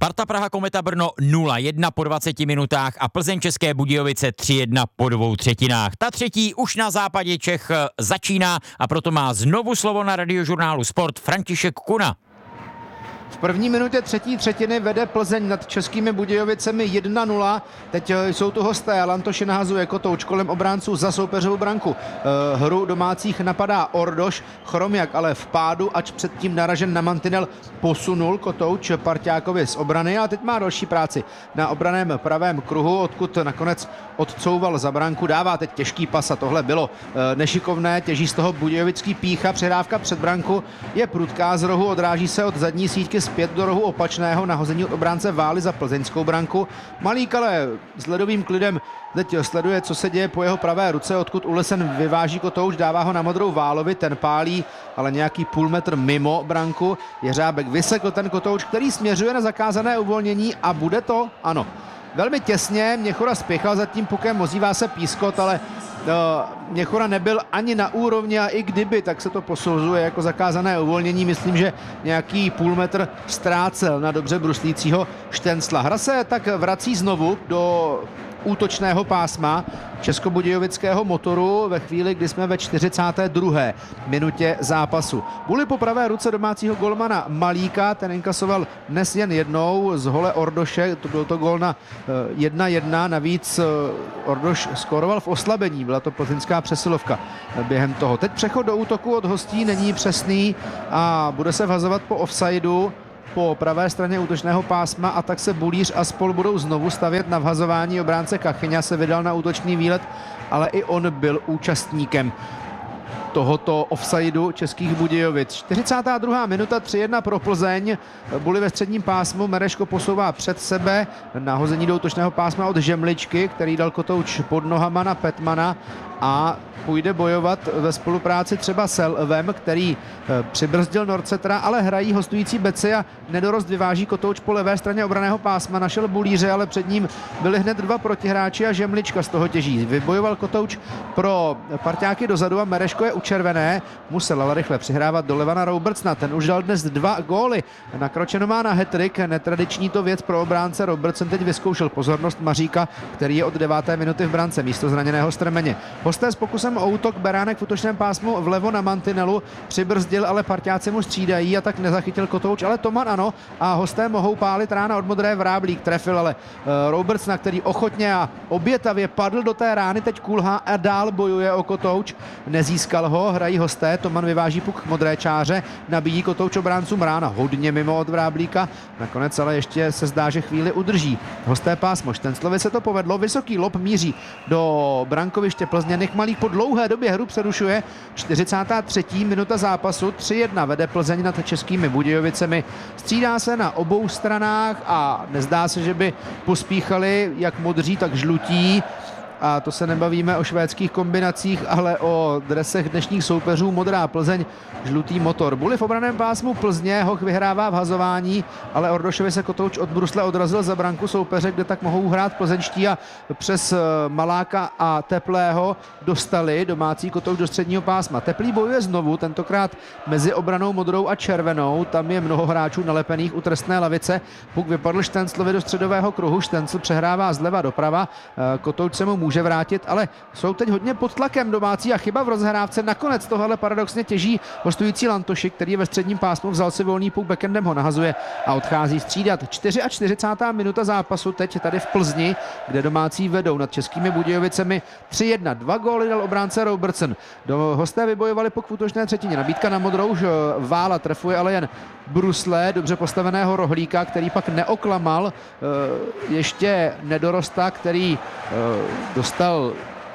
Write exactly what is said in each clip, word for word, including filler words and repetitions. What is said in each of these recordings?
Sparta Praha Kometa Brno nula jedna po dvaceti minutách a Plzeň České Budějovice tři jedna po dvou třetinách. Ta třetí už na západě Čech začíná a proto má znovu slovo na Radiožurnálu Sport František Kuna. V první minutě třetí třetiny vede Plzeň nad Českými Budějovicemi jedna nula. Teď jsou tu hosté, Lantoši nahazuje Kotouč kolem obránců za soupeřovou branku. Hru domácích napadá Ordoš, Chromiak ale v pádu, ač předtím naražen na mantinel, posunul Kotouč parťákovi z obrany a teď má další práci na obraném pravém kruhu, odkud nakonec odcouval za branku, dává teď těžký pas a tohle bylo nešikovné, těží z toho budějovický Pícha, předávka před branku je prudká z rohu, odráží se od zadní sítky zpět do rohu opačného, nahození od obránce Vály za plzeňskou branku. Malík ale s ledovým klidem teď sleduje, co se děje po jeho pravé ruce, odkud Ulesen vyváží Kotouč, dává ho na modrou Válovi, ten pálí, ale nějaký půl metr mimo branku. Jeřábek vysekl ten Kotouč, který směřuje na zakázané uvolnění a bude to? Ano. Velmi těsně, Měchura spěchal za tím pukem, ozývá se pískot, ale no, Měchura nebyl ani na úrovni a i kdyby, tak se to posouzuje jako zakázané uvolnění. Myslím, že nějaký půl metr ztrácel na dobře bruslícího Štencla. Hra se tak vrací znovu do útočného pásma českobudějovického Motoru ve chvíli, kdy jsme ve čtyřicáté druhé minutě zápasu. Buli po pravé ruce domácího golmana Malíka, ten inkasoval dnes jen jednou z hole Ordoše, to byl to gól na jedna jedna, navíc Ordoš skóroval v oslabení, byla to plzeňská přesilovka během toho. Teď přechod do útoku od hostí není přesný a bude se vhazovat po offsideu po pravé straně útočného pásma a tak se Bulíř a spol budou znovu stavět na vhazování. Obránce Kachyňa se vydal na útočný výlet, ale i on byl účastníkem tohoto offsideu Českých Budějovic. čtyřicátá druhá minuta, tři jedna pro Plzeň. Buli ve středním pásmu, Mereško posouvá před sebe, nahození do útočného pásma od Žemličky, který dal Kotouč pod nohama na Petmana a půjde bojovat ve spolupráci třeba s Elvem, který přibrzdil Norcetra, ale hrají hostující Beci a nedorost vyváží Kotouč po levé straně obraného pásma, našel Bulíře, ale před ním byli hned dva protihráči a Žemlička z toho těží. Vybojoval Kotouč pro parťáky dozadu a Mereško je u červené, musel ale rychle přihrávat do Levana Robertsona, ten už dal dnes dva góly. Nakročeno má na hat-trick, netradiční to věc pro obránce, Robertson teď vyzkoušel pozornost Maříka, který je od deváté minuty v brance místo zraněného Strmeně. Hosté s pokusem o útok, Beránek v útočném pásmu vlevo na mantinelu, přibrzdil, ale parťáci mu střídají a tak nezachytil Kotouč, ale Toman ano a hosté mohou pálit, rána od modré, Vráblík trefil, ale uh, Robertson, který ochotně a obětavě padl do té rány, teď kulhá a dál bojuje o Kotouč, nezískal ho, hrají hosté, Toman vyváží puk k modré čáře, nabíjí Kotouč obráncům, rána hodně mimo od Vráblíka, nakonec ale ještě se zdá, že chvíli udrží hosté pásmo. Štenclovi se to povedlo, vysoký lob míří do brankoviště Plzně, Nech Malík po dlouhé době hru přerušuje. čtyřicátá třetí minuta zápasu, tři jedna vede Plzeň nad Českými Budějovicemi. Střídá se na obou stranách a nezdá se, že by pospíchali jak modří, tak žlutí. A to se nebavíme o švédských kombinacích, ale o dresech dnešních soupeřů. Modrá Plzeň, žlutý Motor. Buli v obraném pásmu Plzně, Hoch vyhrává v hazování, ale Ordošovi se Kotouč od brusle odrazil za branku soupeře, kde tak mohou hrát plzeňští a přes Maláka a Teplého dostali domácí Kotouč do středního pásma. Teplý bojuje znovu, tentokrát mezi obranou modrou a červenou. Tam je mnoho hráčů nalepených u trestné lavice. Puk vypadl Štenclovi do středového kruhu, Štencl přehrává zleva doprava, Kotouč se mu může vrátit, ale jsou teď hodně pod tlakem domácí a chyba v rozhrávce. Nakonec tohle paradoxně těží hostující Lantoši, který je ve středním pásmu, vzal si volný puk, backendem ho nahazuje a odchází střídat. čtyřicátá čtvrtá minuta zápasu teď tady v Plzni, kde domácí vedou nad Českými Budějovicemi tři jedna. Dva góly dal obránce Robertson. Do hosté vybojovali puk v útočné třetině. Nabídka na modrou, Vála trefuje ale jen brusle dobře postaveného Rohlíka, který pak neoklamal ještě nedorosta, který dostal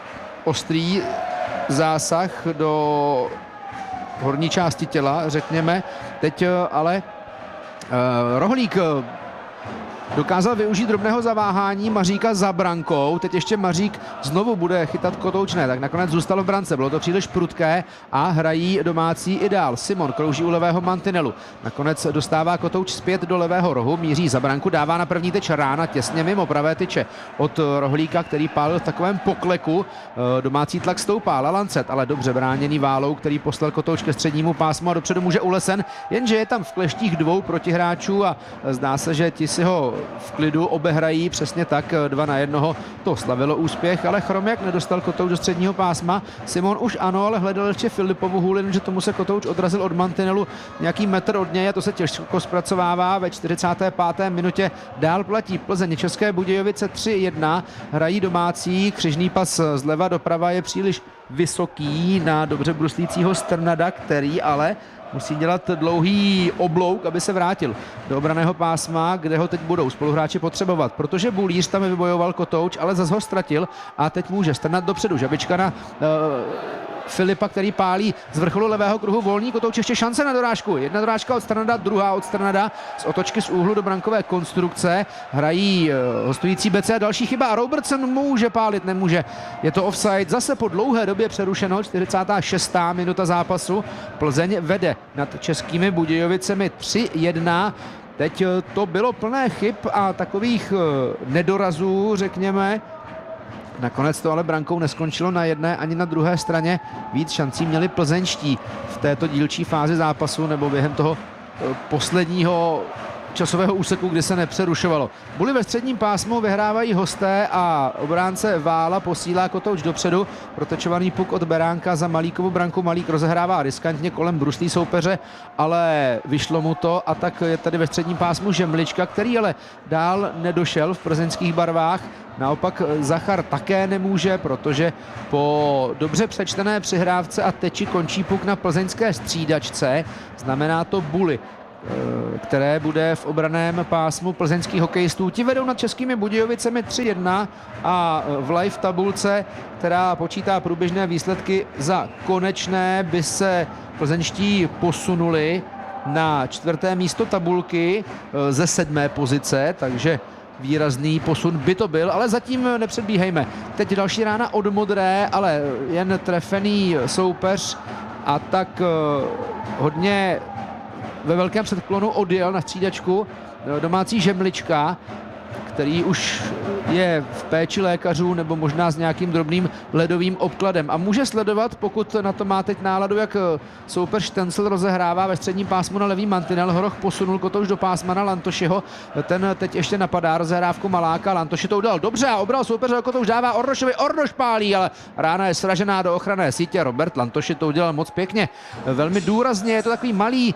ostrý zásah do horní části těla, řekněme. Teď ale uh, Rohlík dokázal využít drobného zaváhání Maříka za brankou. Teď ještě Mařík znovu bude chytat Kotouč, ne, tak nakonec zůstalo v brance. Bylo to příliš prudké a hrají domácí i dál. Simon krouží u levého mantinelu. Nakonec dostává Kotouč zpět do levého rohu, míří za branku, dává na první tyč Rána těsně mimo pravé tyče od Rohlíka, který pálil v takovém pokleku. Domácí tlak stoupá. Lancet, ale dobře bráněný Válou, který poslal Kotouč ke střednímu pásmu a dopředu může Ulesen, jenže je tam v kleštích dvou protihráčů a zdá se, že ti si ho v klidu obehrají přesně tak, dva na jednoho. To slavilo úspěch, ale Chromek nedostal Kotouč do středního pásma. Simon už ano, ale hledal ještě Filipovu hůli, že tomu se Kotouč odrazil od mantinelu nějaký metr od něj a to se těžko zpracovává. Ve čtyřicáté páté minutě dál platí Plzeň. České Budějovice tři jedna, hrají domácí, křižný pas zleva doprava je příliš vysoký na dobře bruslícího Strnada, který ale musí dělat dlouhý oblouk, aby se vrátil do obranného pásma, kde ho teď budou spoluhráči potřebovat, protože Bulíř tam vybojoval Kotouč, ale zas ho ztratil a teď může Strnad dopředu. Žabička na uh, Filipa, který pálí z vrcholu levého kruhu volný. Kotouč ještě šance na dorážku. Jedna dorážka od Strnada, druhá od Strnada z otočky z úhlu do brankové konstrukce. Hrají uh, hostující B C a další chyba. A Robertson může pálit, nemůže. Je to offside. Zase po dlouhé době přerušeno. čtyřicátá šestá minuta zápasu. Plzeň vede nad Českými Budějovicemi tři jedna. Teď uh, to bylo plné chyb a takových uh, nedorazů, řekněme. Nakonec to ale brankou neskončilo na jedné ani na druhé straně. Víc šancí měli plzeňští v této dílčí fázi zápasu nebo během toho posledního časového úseku, kdy se nepřerušovalo. Buly ve středním pásmu vyhrávají hosté a obránce Vála posílá Kotouč dopředu. Protečovaný puk od Beránka za Malíkovu branku. Malík rozehrává riskantně kolem bruslí soupeře, ale vyšlo mu to a tak je tady ve středním pásmu Žemlička, který ale dál nedošel v plzeňských barvách. Naopak Zachar také nemůže, protože po dobře přečtené přihrávce a teči končí puk na plzeňské střídačce. Znamená to Buly, které bude v obraném pásmu plzeňských hokejistů. Ti vedou nad Českými Budějovicemi tři jedna a v live tabulce, která počítá průběžné výsledky za konečné, by se plzeňští posunuli na čtvrté místo tabulky ze sedmé pozice, takže výrazný posun by to byl, ale zatím nepředbíhejme. Teď další rána od Modré, ale jen trefený soupeř a tak hodně ve velkém předklonu odjel na střídačku domácí Žemlička, který už je v péči lékařů nebo možná s nějakým drobným ledovým obkladem a může sledovat, pokud na to má teď náladu, jak soupeř Štencl rozehrává ve středním pásmu na levý mantinel. Horoch posunul Kotouč do pásma na Lantošiho, ten teď ještě napadá rozehrávku Maláka, Lantoši to udělal dobře a obral soupeře, Kotouč dává Ornošovi, Ornoš pálí, ale rána je sražená do ochranné sítě. Robert Lantoši to udělal moc pěkně, velmi důrazně, je to takový malý,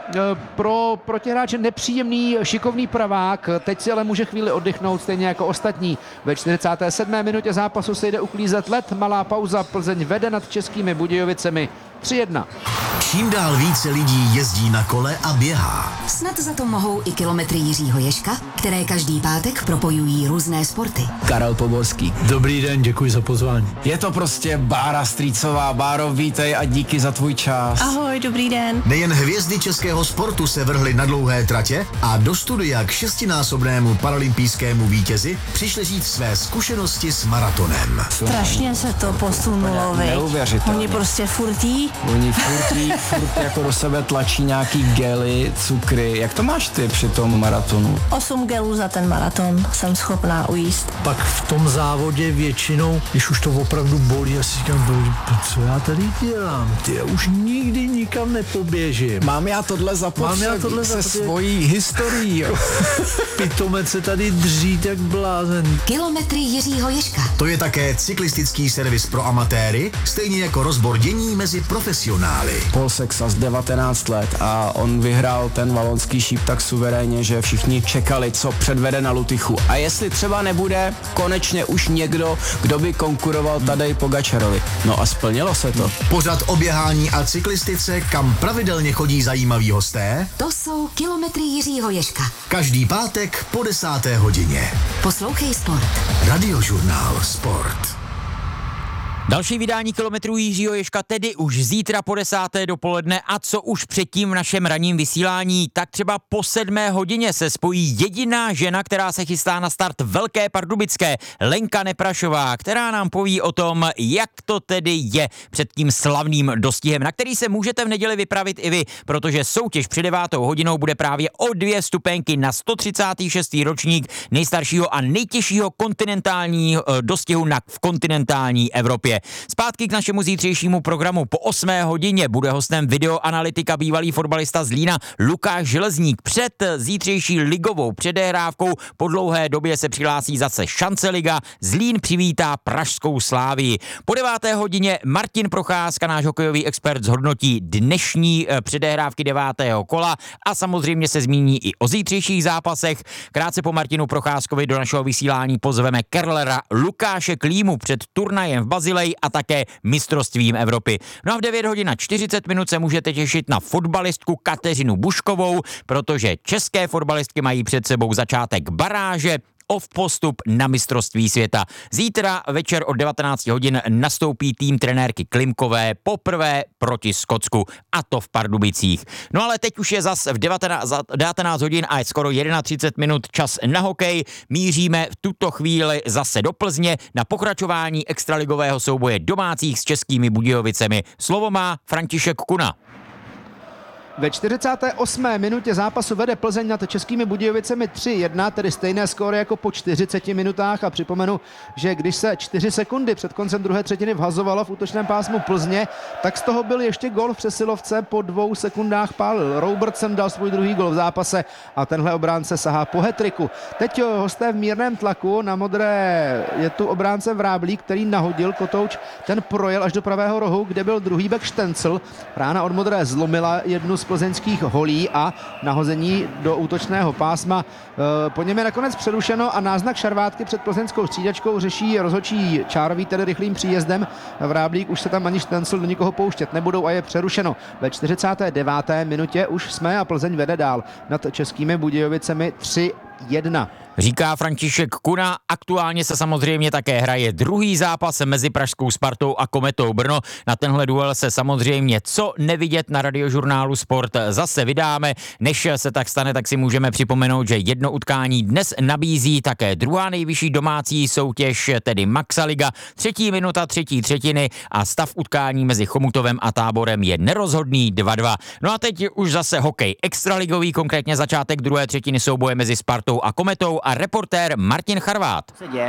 pro protihráče nepříjemný, šikovný pravák. Teď si ale může chvíli oddechnout, stejně jako ostatní. Ve čtyřicáté sedmé minutě zápasu se jde uklízet led. Malá pauza, Plzeň vede nad Českými Budějovicemi tři jedna. Čím dál více lidí jezdí na kole a běhá. Snad za to mohou i kilometry Jiřího Ježka, které každý pátek propojují různé sporty. Karel Poborský. Dobrý den, děkuji za pozvání. Je to prostě Bára Strýcová. Báro, vítej a díky za tvůj čas. Ahoj, dobrý den. Nejen hvězdy českého sportu se vrhly na dlouhé tratě a do studia k šestinásobnému paralympijskému vítězi přišli říct své zkušenosti s maratonem. Strašně se to posunulo, viď? Neuvěřitelně. Oni prostě furtí. Oni furt, furt jako do sebe tlačí nějaký gely, cukry. Jak to máš ty při tom maratonu? Osm gelů za ten maraton jsem schopná ujíst. Pak v tom závodě většinou, když už to opravdu bolí, já si říkám, co já tady dělám? Ty, já už nikdy nikam nepoběžím. Mám já tohle zapotřebí Mám já tohle se zapotřebí. svojí historií. Pitomec se tady dřít jak blázen. Kilometry Jiřího Ježka. To je také cyklistický servis pro amatéry, stejně jako rozbor dění mezi profesionály. Paul Sexas, devatenáct let a on vyhrál ten valonský šíp tak suverénně, že všichni čekali, co předvede na Lutychu. A jestli třeba nebude konečně už někdo, kdo by konkuroval Tadej Pogačarovi. No a splnilo se to. Pořad o běhání a cyklistice, kam pravidelně chodí zajímaví hosté. To jsou kilometry Jiřího Ježka. Každý pátek po desáté hodině. Poslouchej sport. Radiožurnál Sport. Další vydání kilometrů Jiřího Ježka tedy už zítra po desáté dopoledne a co už předtím v našem ranním vysílání, tak třeba po sedmé hodině se spojí jediná žena, která se chystá na start Velké Pardubické, Lenka Neprašová, která nám poví o tom, jak to tedy je před tím slavným dostihem, na který se můžete v neděli vypravit i vy, protože soutěž před devátou hodinou bude právě o dvě stupenky na sto třicátý šestý ročník nejstaršího a nejtěžšího kontinentálního dostihu na, v kontinentální Evropě. Zpátky k našemu zítřejšímu programu. Po osmé hodině bude hostem videoanalytika bývalý fotbalista z Zlína Lukáš Železník. Před zítřejší ligovou předehrávkou po dlouhé době se přihlásí zase Šance liga. Zlín přivítá pražskou Slávii. Po deváté hodině Martin Procházka, náš hokejový expert, zhodnotí dnešní předehrávky devátého kola a samozřejmě se zmíní i o zítřejších zápasech. Krátce po Martinu Procházkovi do našeho vysílání pozveme kerlera Lukáše Klímu před turnajem v Bazileji a také mistrovstvím Evropy. No a v devět hodin a čtyřicet minut se můžete těšit na fotbalistku Kateřinu Buškovou, protože české fotbalistky mají před sebou začátek baráže o postup na mistrovství světa. Zítra večer od devatenáct hodin nastoupí tým trenérky Klimkové poprvé proti Skotsku, a to v Pardubicích. No ale teď už je zas v devatenáct hodin a je skoro třicet jedna minut čas na hokej. Míříme v tuto chvíli zase do Plzně na pokračování extraligového souboje domácích s Českými Budějovicemi. Slovo má František Kuna. Ve čtyřicáté osmé minutě zápasu vede Plzeň nad Českými Budějovicemi tři jedna, tedy stejné skóre jako po čtyřiceti minutách, a připomenu, že když se čtyři sekundy před koncem druhé třetiny vhazovalo v útočném pásmu Plzně, tak z toho byl ještě gol v přesilovce, po dvou sekundách pálil Robertson, dal svůj druhý gol v zápase a tenhle obránce sahá po hetriku. Teď hosté v mírném tlaku, na modré je tu obránce Vráblík, který nahodil Kotouč, ten projel až do pravého rohu, kde byl druhý bek Štencl. Rána od modré zlomila jednu z plzeňských holí a nahození do útočného pásma. Po něm je nakonec přerušeno a náznak šarvátky před plzeňskou střídačkou řeší rozhodčí Čárový, tedy rychlým příjezdem. Vráblík už se tam ani Štencl do nikoho pouštět nebudou a je přerušeno. Ve čtyřicáté deváté minutě už jsme a Plzeň vede dál nad Českými Budějovicemi tři jedna. Říká František Kuna. Aktuálně se samozřejmě také hraje druhý zápas mezi pražskou Spartou a Kometou Brno. Na tenhle duel se samozřejmě co nevidět na Radiožurnálu Sport zase vydáme. Než se tak stane, tak si můžeme připomenout, že jedno utkání dnes nabízí také druhá nejvyšší domácí soutěž, tedy Maxa Liga. Třetí minuta třetí třetiny a stav utkání mezi Chomutovem a Táborem je nerozhodný dva dva. No a teď už zase hokej extraligový, konkrétně začátek druhé třetiny souboje mezi Spartou a Kometou a reportér Martin Charvát.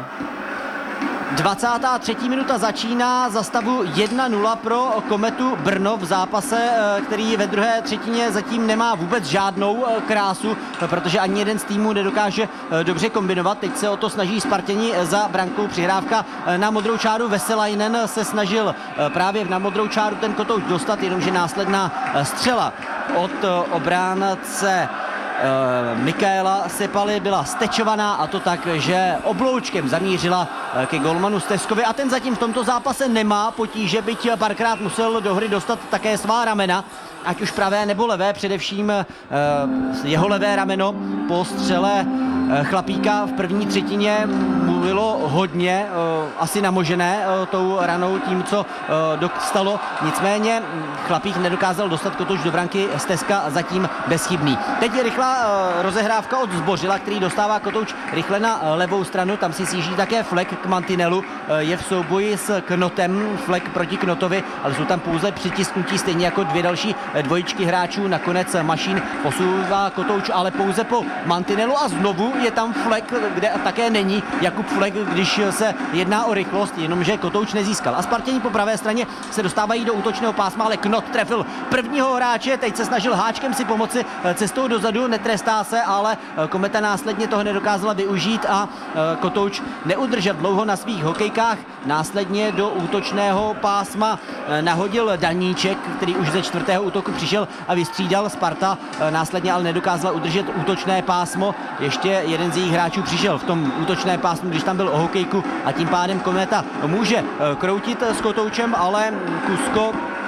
dvacátá třetí minuta začíná za stavu jedna nula pro Kometu Brno v zápase, který ve druhé třetině zatím nemá vůbec žádnou krásu, protože ani jeden z týmů nedokáže dobře kombinovat. Teď se o to snaží Spartěni za brankou, přihrávka na modrou čáru. Veselainen se snažil právě na modrou čáru ten Kotouč dostat, jenomže následná střela od obránce Mikaela Sepaly byla stečovaná, a to tak, že obloučkem zamířila ke golmanu Steskovi, a ten zatím v tomto zápase nemá potíže, byť párkrát musel do hry dostat také svá ramena, ať už pravé nebo levé, především jeho levé rameno po střele Chlapíka v první třetině mu bylo hodně asi namožené tou ranou tím, co dostalo. Nicméně Chlapík nedokázal dostat Kotouč do branky, Steska zatím bezchybný. Teď je rychlá rozehrávka od Zbořila, který dostává Kotouč rychle na levou stranu, tam si sjíždí také Flek k mantinelu, je v souboji s Knotem, Flek proti Knotovi, ale jsou tam pouze přitisknutí, stejně jako dvě další dvojičky hráčů. Nakonec Mašín posouvá Kotouč, ale pouze po mantinelu, a znovu je tam Flek, kde také není Jakub Flek, když se jedná o rychlost, jenomže Kotouč nezískal. A Spartěni po pravé straně se dostávají do útočného pásma, ale Knot trefil prvního hráče, teď se snažil háčkem si pomoci cestou dozadu, netrestá se, ale Kometa následně toho nedokázala využít a Kotouč neudržel dlouho na svých hokejkách. Následně do útočného pásma nahodil Daníček, který už ze čtvrtého útoku přišel a vystřídal. Sparta následně ale nedokázala udržet útočné pásmo. Ještě jeden z jejich hráčů přišel v tom útočné pásmu, když tam byl o hokejku, a tím pádem Kometa může kroutit s Kotoučem, ale Kusko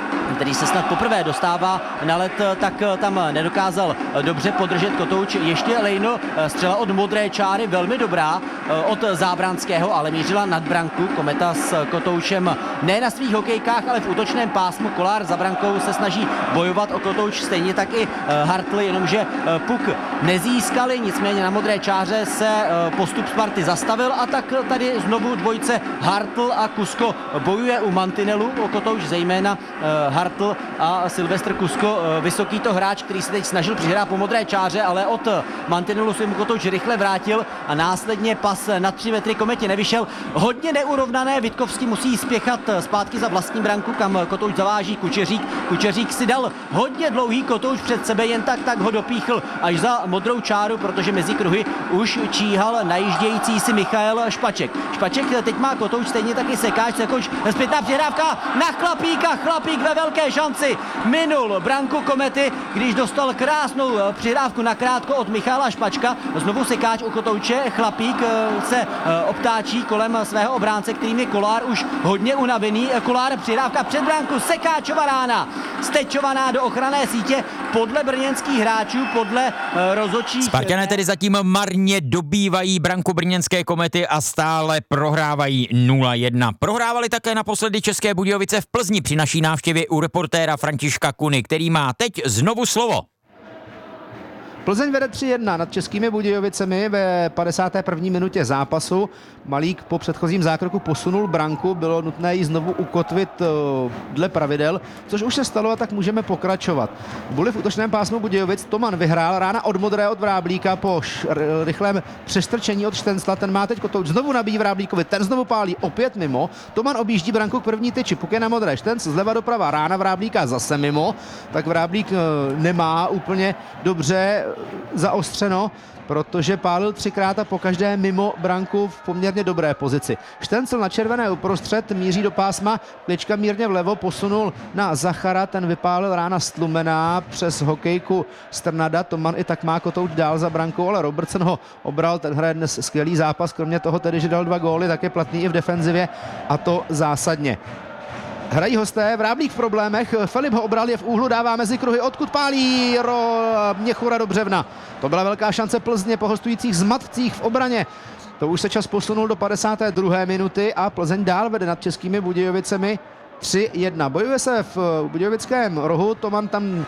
který se snad poprvé dostává na led, tak tam nedokázal dobře podržet Kotouč. Ještě Lejno, střela od modré čáry, velmi dobrá od Zábranského, ale mířila nad branku. Kometa s Kotoučem ne na svých hokejkách, ale v útočném pásmu. Kollár za brankou se snaží bojovat o Kotouč, stejně tak i Hartl, jenomže puk nezískali, nicméně na modré čáře se postup Sparty zastavil a tak tady znovu dvojice Hartl a Kusko bojuje u mantinelu o Kotouč, zejména Hartl a Silvestr Kusko. Vysoký to hráč, který se teď snažil přihrát po modré čáře, ale od mantinelu se mu Kotouč rychle vrátil a následně pas na tři metry Kometě nevyšel. Hodně neurovnané, Vitkovský musí spěchat zpátky za vlastní branku, kam Kotouč zaváží Kučeřík. Kučeřík si dal hodně dlouhý Kotouč před sebe, jen tak tak ho dopíchl až za modrou čáru, protože mezi kruhy už číhal najíždějící si Michael Špaček. Špaček teď má Kotouč, stejně taky Sekáč, Sekoč, zpětná přihrávka na Chlapíka, Chlapík ve velké šanci minul branku Komety, když dostal krásnou přihrávku nakrátko od Michala Špačka. Znovu Sekáč u Kotouče, Chlapík se obtáčí kolem svého obránce, kterým je Kollár už hodně unavený. Kollár přihrávka před branku, Sekáčova rána, stečovaná do ochranné sítě podle brněnských hráčů, podle rozhodčích. Spartané tedy zatím marně dobývají branku brněnské Komety a stále prohrávají nula jedna. Prohrávali také naposledy České Budějovice v Plzni při naší návštěvě u reportéra Františka Kuny, který má teď znovu slovo. Plzeň vede tři jedna nad Českými Budějovicemi ve padesáté první minutě zápasu. Malík po předchozím zákroku posunul branku, bylo nutné ji znovu ukotvit dle pravidel, což už se stalo a tak můžeme pokračovat. Buly v útočném pásmu Budějovic, Toman vyhrál, rána od modré od Vráblíka po rychlém přestrčení od Štencla, ten má teď Kotouč, znovu nabíjí Vráblíkovi, ten znovu pálí opět mimo, Toman objíždí branku k první tyči, puk je na modré, Štencl zleva doprava, rána Vráblíka zase mimo, tak Vráblík nemá úplně dobře zaostřeno, protože pálil třikrát a pokaždé mimo branku v poměrně dobré pozici. Štencl na červené uprostřed, míří do pásma, Klička mírně vlevo, posunul na Zachara, ten vypálil, rána stlumená přes hokejku Strnada, Toman i tak má Kotouč dál za brankou, ale Robertson ho obral, ten hraje dnes skvělý zápas, kromě toho tedy, že dal dva góly, tak je platný i v defenzivě a to zásadně. Hrají hosté, Vráblík v problémech, Filip ho obral, je v úhlu, dává mezi kruhy, odkud pálí Ro Měchura do břevna. To byla velká šance Plzně po hostujících zmatcích v obraně. To už se čas posunul do padesáté druhé minuty a Plzeň dál vede nad Českými Budějovicemi tři jedna. Bojuje se v budějovickém rohu, Toman tam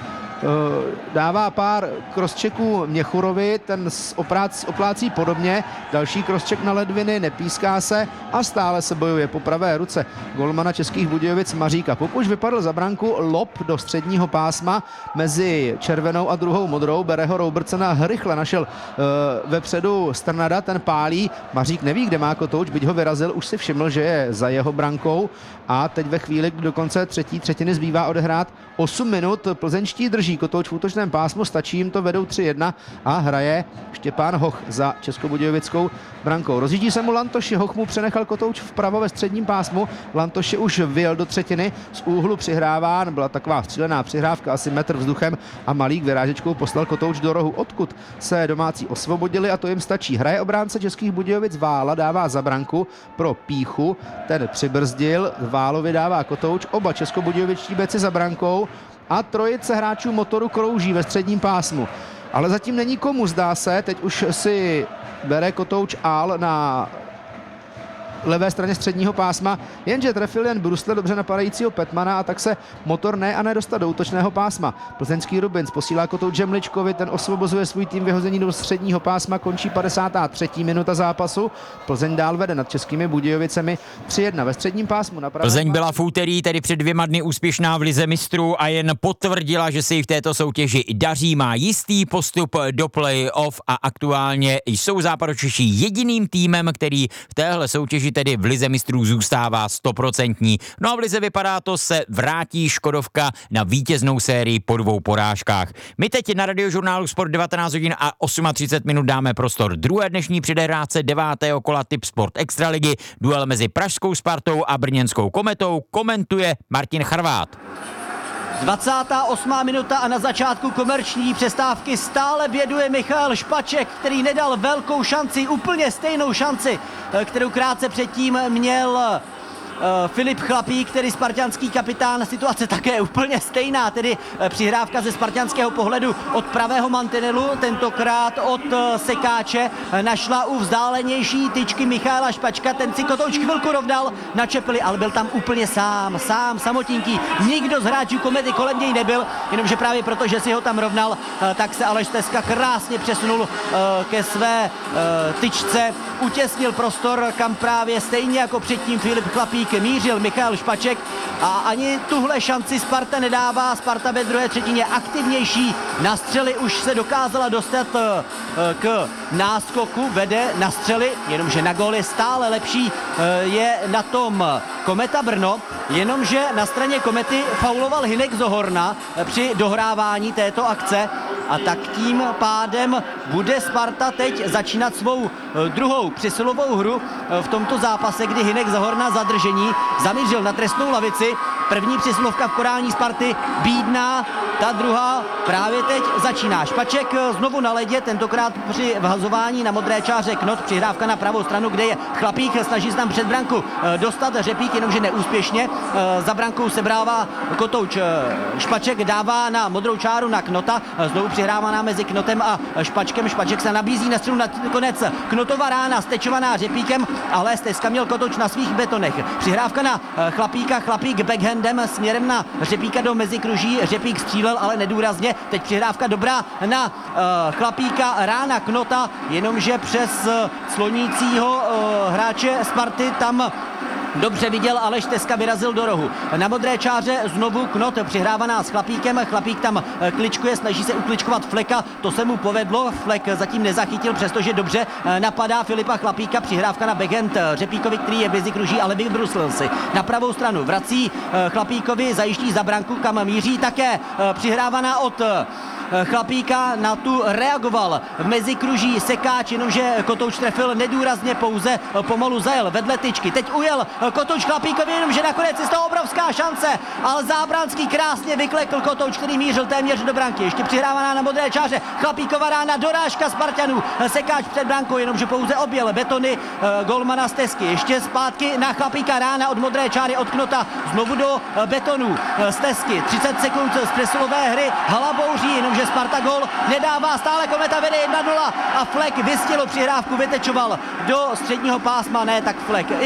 dává pár crosschecků Měchurovi, ten oplácí podobně, další crosscheck na ledviny, nepíská se a stále se bojuje po pravé ruce golmana Českých Budějovic Maříka. Puk už vypadl za branku, lob do středního pásma mezi červenou a druhou modrou, bere ho Robertsona, rychle našel uh, vepředu Strnada, ten pálí, Mařík neví, kde má Kotouč, byť ho vyrazil, už si všiml, že je za jeho brankou a teď ve chvíli, kdy do konce třetí třetiny zbývá odehrát osm minut, plzeňští drží Kotouč v útočném pásmu, stačí jim to, vedou tři jedna a hraje Štěpán Hoch za Českobudějovickou brankou. Rozjíždí se mu Lantoši, Hoch mu přenechal Kotouč vpravo ve středním pásmu, Lantoši už vyjel do třetiny, z úhlu přihráván, byla taková střílená přihrávka, asi metr vzduchem a Malík vyrážečkou poslal Kotouč do rohu, odkud se domácí osvobodili a to jim stačí. Hraje obránce Českých Budějovic Vála, dává za branku pro Píchu, ten přibrzdil, Válovi dává Kotouč, oba českobudějovičtí beci za brankou a trojice hráčů Motoru krouží ve středním pásmu. Ale zatím není komu, zdá se, teď už si bere Kotouč ál na levé straně středního pásma, jenže trefil jen Brusle dobře napadajícího Petmana a tak se Motor ne a nedostal do útočného pásma. Plzeňský Rubins posílá Kotouč Žemličkovi, ten osvobozuje svůj tým vyhození do středního pásma, končí padesátá třetí minuta zápasu. Plzeň dál vede nad Českými Budějovicemi tři jedna ve středním pásmu. Na Plzeň byla v úterý, tedy před dvěma dny úspěšná v lize mistrů a jen potvrdila, že se jí v této soutěži daří, má jistý postup do play-off a aktuálně jsou Západočeši jediným týmem, který v téhle soutěži tedy v lize mistrů zůstává stoprocentní. No a v lize vypadá to, se vrátí Škodovka na vítěznou sérii po dvou porážkách. My teď na Radiožurnálu Sport devatenáct hodin a třicet osm minut dáme prostor druhé dnešní předehráce devátého kola Tip Sport Extraligy. Duel mezi pražskou Spartou a brněnskou Kometou komentuje Martin Charvát. dvacátá osmá minuta a na začátku komerční přestávky stále běduje Michal Špaček, který nedal velkou šanci, úplně stejnou šanci, kterou krátce předtím měl Filip Chlapík, tedy spartanský kapitán, situace také úplně stejná, tedy přihrávka ze spartanského pohledu od pravého mantinelu, tentokrát od sekáče, našla u vzdálenější tyčky Michaela Špačka, ten si Kotouč chvilku rovnal, načepili, ale byl tam úplně sám, sám, samotinký, nikdo z hráčů Komety kolem něj nebyl, jenomže právě proto, že si ho tam rovnal, tak se Aleš Teska krásně přesunul ke své tyčce, utěsnil prostor, kam právě stejně jako předtím Filip Chlapík mířil Michal Špaček a ani tuhle šanci Sparta nedává. Sparta ve druhé třetině aktivnější, na střely už se dokázala dostat k náskoku, vede na střely, jenomže na gól je stále lepší, je na tom Kometa Brno, jenomže na straně Komety fauloval Hynek Zohorna při dohrávání této akce a tak tím pádem bude Sparta teď začínat svou druhou přesilovou hru v tomto zápase, kdy Hynek Zohorna zadržení zamířil na trestnou lavici. První přesilovka v podání Sparty bídná, ta druhá právě teď začíná. Špaček znovu na ledě, tentokrát při vhazování na modré čáře Knot, přihrávka na pravou stranu, kde je Chlapík, snaží se tam před branku dostat Řepík, jenomže neúspěšně. Za brankou sebrává Kotouč, Špaček dává na modrou čáru na Knota, znovu přihrávaná mezi Knotem a Špačkem. Špaček se nabízí na střelu, na konec Knotova rána stečovaná Řepíkem, ale Steska měl Kotouč na svých betonech. Přihrávka na Chlapíka, Chlapík backhandem směrem na Řepíka do mezikruží, Řepík střílel, ale nedůrazně. Teď přihrávka dobrá na uh, Chlapíka, rána Knota, jenomže přes uh, slonícího uh, hráče Sparty tam dobře viděl, Aleš Teska vyrazil do rohu. Na modré čáře znovu Knot, přihrávaná s Chlapíkem, Chlapík tam kličkuje, snaží se ukličkovat Fleka, to se mu povedlo, Flek zatím nezachytil, přestože dobře napadá Filipa Chlapíka, přihrávka na backhand Řepíkovi, který je v mezikruží, ale vybruslil si. Na pravou stranu vrací Chlapíkovi, zajiští za branku, kam míří, také přihrávaná od Chlapíka, na tu reagoval v mezikruží sekáč, jenomže Kotouč trefil nedůrazně, pouze pomalu zajel vedle tyčky. Teď ujel Kotouč Chlapíkovi, jenomže nakonec je z toho obrovská šance, ale Zábranský krásně vyklekl Kotouč, který mířil téměř do branky. Ještě přihrávaná na modré čáře, Chlapíkova rána, dorážka Spartanů, sekáč před brankou, jenomže pouze objel betony golmana z Tesky. Ještě zpátky na Chlapíka, rána od modré čáry od Knota, znovu do betonů z Tesky. třicet sekund z presilové hry, hala bouří, jenomže Sparta gól nedává, stále Kometa vede jedna nula a Flek vystihl přihrávku, vytečoval do středního pásma, ne tak Flek.